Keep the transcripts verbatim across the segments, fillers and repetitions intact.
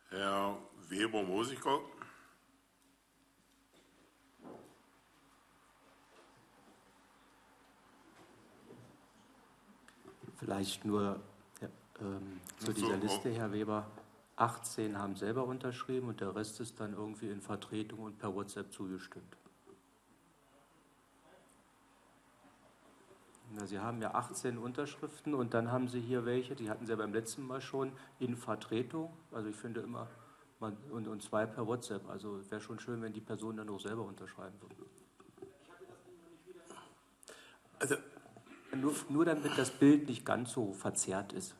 Herr Weber-Musiker. Vielleicht nur ja, ähm, zu dieser Liste, Herr Weber. achtzehn haben selber unterschrieben und der Rest ist dann irgendwie in Vertretung und per WhatsApp zugestimmt. Na, Sie haben ja achtzehn Unterschriften und dann haben Sie hier welche, die hatten Sie ja beim letzten Mal schon, in Vertretung. Also ich finde immer, man, und, und zwei per WhatsApp. Also wäre schon schön, wenn die Personen dann auch selber unterschreiben würden. Also Nur, nur damit das Bild nicht ganz so verzerrt ist.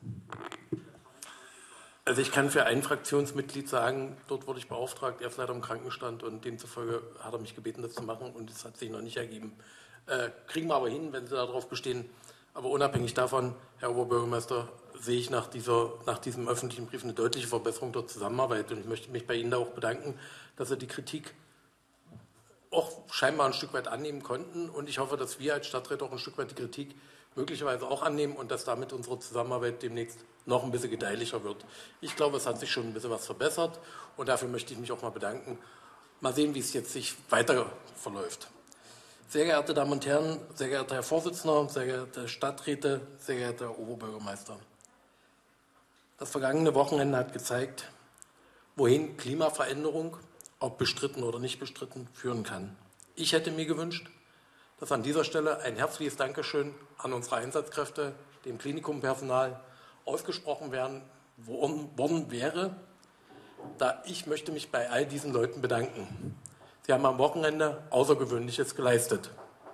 Also ich kann für ein Fraktionsmitglied sagen, dort wurde ich beauftragt, er ist leider im Krankenstand und demzufolge hat er mich gebeten, das zu machen und es hat sich noch nicht ergeben. Äh, kriegen wir aber hin, wenn Sie darauf bestehen. Aber unabhängig davon, Herr Oberbürgermeister, sehe ich nach, dieser, nach diesem öffentlichen Brief eine deutliche Verbesserung der Zusammenarbeit und ich möchte mich bei Ihnen da auch bedanken, dass Sie die Kritik auch scheinbar ein Stück weit annehmen konnten und ich hoffe, dass wir als Stadträte auch ein Stück weit die Kritik möglicherweise auch annehmen und dass damit unsere Zusammenarbeit demnächst noch ein bisschen gedeihlicher wird. Ich glaube, es hat sich schon ein bisschen was verbessert und dafür möchte ich mich auch mal bedanken. Mal sehen, wie es jetzt sich weiter verläuft. Sehr geehrte Damen und Herren, sehr geehrter Herr Vorsitzender, sehr geehrte Stadträte, sehr geehrter Herr Oberbürgermeister. Das vergangene Wochenende hat gezeigt, wohin Klimaveränderung, ob bestritten oder nicht bestritten, führen kann. Ich hätte mir gewünscht, dass an dieser Stelle ein herzliches Dankeschön an unsere Einsatzkräfte, dem Klinikumpersonal, ausgesprochen werden, worden wäre, da ich möchte mich bei all diesen Leuten bedanken. Sie haben am Wochenende Außergewöhnliches geleistet.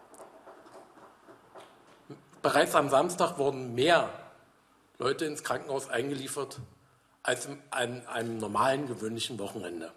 Bereits am Samstag wurden mehr Leute ins Krankenhaus eingeliefert als an einem normalen, gewöhnlichen Wochenende.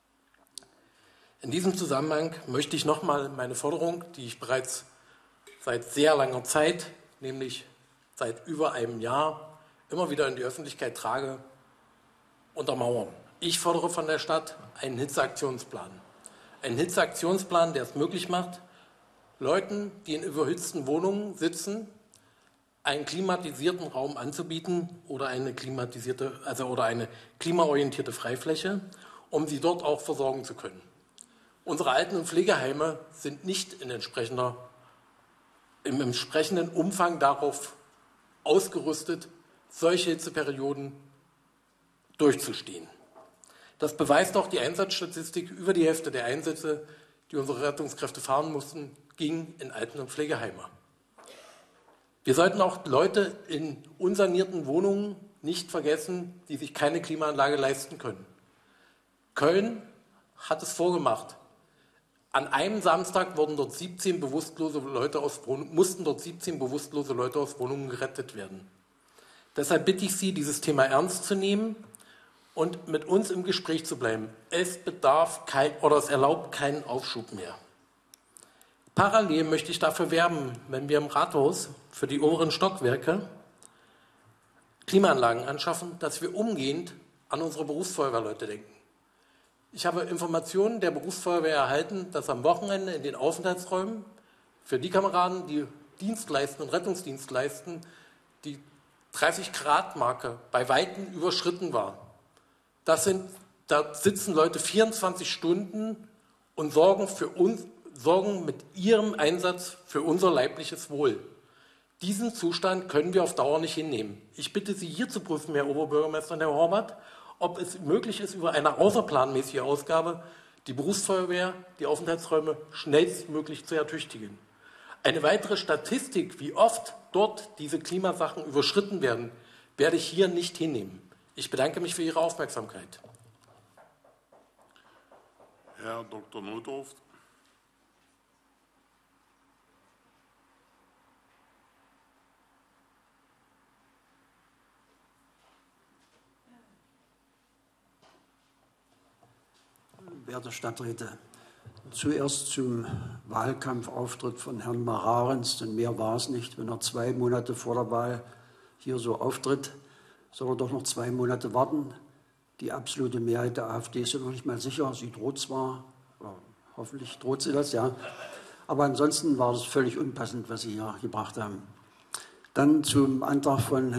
In diesem Zusammenhang möchte ich nochmal meine Forderung, die ich bereits seit sehr langer Zeit, nämlich seit über einem Jahr, immer wieder in die Öffentlichkeit trage, untermauern. Ich fordere von der Stadt einen Hitzeaktionsplan. Einen Hitzeaktionsplan, der es möglich macht, Leuten, die in überhitzten Wohnungen sitzen, einen klimatisierten Raum anzubieten oder eine klimatisierte, also oder eine klimaorientierte Freifläche, um sie dort auch versorgen zu können. Unsere Alten- und Pflegeheime sind nicht in entsprechender, im entsprechenden Umfang darauf ausgerüstet, solche Hitzeperioden durchzustehen. Das beweist auch die Einsatzstatistik. Über die Hälfte der Einsätze, die unsere Rettungskräfte fahren mussten, ging in Alten- und Pflegeheime. Wir sollten auch Leute in unsanierten Wohnungen nicht vergessen, die sich keine Klimaanlage leisten können. Köln hat es vorgemacht. An einem Samstag wurden dort siebzehn bewusstlose Leute aus Wohnungen, mussten dort siebzehn bewusstlose Leute aus Wohnungen gerettet werden. Deshalb bitte ich Sie, dieses Thema ernst zu nehmen und mit uns im Gespräch zu bleiben. Es bedarf kein, oder es erlaubt keinen Aufschub mehr. Parallel möchte ich dafür werben, wenn wir im Rathaus für die oberen Stockwerke Klimaanlagen anschaffen, dass wir umgehend an unsere Berufsfeuerwehrleute denken. Ich habe Informationen der Berufsfeuerwehr erhalten, dass am Wochenende in den Aufenthaltsräumen für die Kameraden, die Dienst leisten und Rettungsdienst leisten, die dreißig Grad Marke bei Weitem überschritten war. Das sind, da sitzen Leute vierundzwanzig Stunden und sorgen, für uns, sorgen mit ihrem Einsatz für unser leibliches Wohl. Diesen Zustand können wir auf Dauer nicht hinnehmen. Ich bitte Sie hier zu prüfen, Herr Oberbürgermeister und Herr Horvath, ob es möglich ist, über eine außerplanmäßige Ausgabe die Berufsfeuerwehr, die Aufenthaltsräume schnellstmöglich zu ertüchtigen. Eine weitere Statistik, wie oft dort diese Klimasachen überschritten werden, werde ich hier nicht hinnehmen. Ich bedanke mich für Ihre Aufmerksamkeit. Herr Doktor Notdurft. Werte Stadträte, zuerst zum Wahlkampfauftritt von Herrn Mararens, denn mehr war es nicht. Wenn er zwei Monate vor der Wahl hier so auftritt, soll er doch noch zwei Monate warten. Die absolute Mehrheit der AfD ist ja noch nicht mal sicher. Sie droht zwar, oder hoffentlich droht sie das, ja. Aber ansonsten war das völlig unpassend, was Sie hier gebracht haben. Dann zum Antrag von Herrn